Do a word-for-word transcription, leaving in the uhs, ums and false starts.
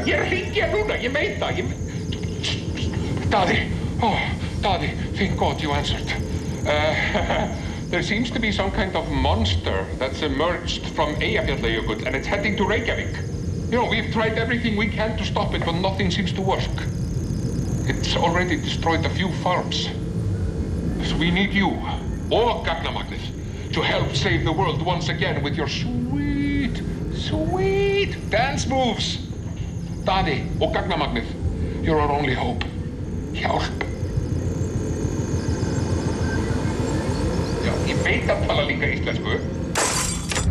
Ég er að hringja núna, ég veit það, ég... Daði, oh, Daði, thank God you answered. Uh, there seems to be some kind of monster that's emerged from Eyjafjallajökull and it's heading to Reykjavík. You know, we've tried everything we can to stop it, but nothing seems to work. It's already destroyed a few farms. So we need you, og Gagnamagnið, to help save the world once again with your sweet, sweet dance moves. Daði og Gagnamagnið, you're our only hope. Hjálp. Já, ég veit að tala líka íslensku.